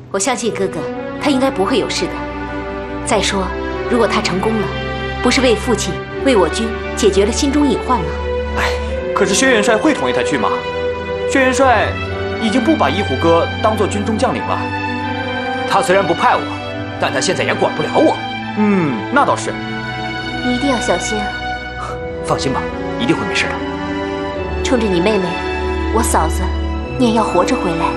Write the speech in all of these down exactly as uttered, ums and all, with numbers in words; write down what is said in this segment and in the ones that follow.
我相信哥哥，他应该不会有事的。再说，如果他成功了，不是为父亲、为我军解决了心中隐患吗？ 哎，可是薛元帅会同意他去吗？薛元帅已经不把一虎哥当做军中将领了。 他虽然不派我，但他现在也管不了我。 嗯，那倒是。 你一定要小心啊！ 放心吧，一定会没事的。 冲着你妹妹，我嫂子，你也要活着回来。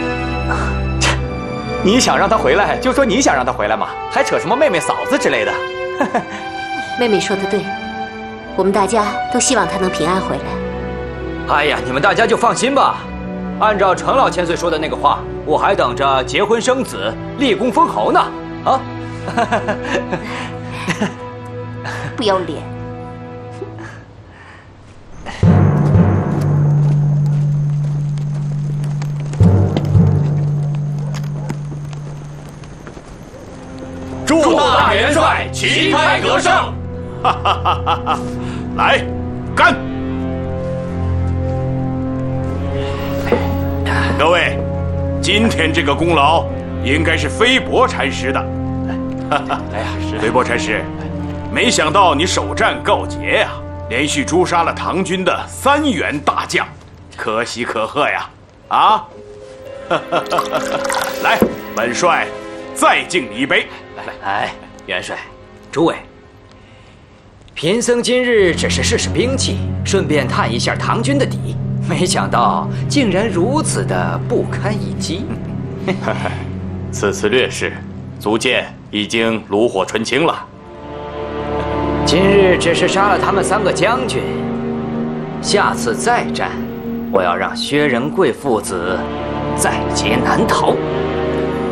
你想让他回来，就说你想让他回来嘛，还扯什么妹妹嫂子之类的。 妹妹说的对，我们大家都希望她能平安回来。 哎呀，你们大家就放心吧。按照程老千岁说的那个话，我还等着结婚生子、立功封侯呢。啊！ 不要脸！ 祝大元帅旗开得胜！ 哈哈哈哈哈！来，干！各位，今天这个功劳应该是飞伯禅师的。哈哈， 哎呀，是飞伯禅师，没想到你首战告捷呀，连续诛杀了唐军的三员大将，可喜可贺呀！啊！哈哈哈哈哈！来，本帅再敬你一杯。 哎，元帅，诸位，贫僧今日只是试试兵器，顺便探一下唐军的底，没想到竟然如此的不堪一击。 此次劣势，足见已经炉火纯青了。 今日只是杀了他们三个将军，下次再战，我要让薛仁贵父子在劫难逃。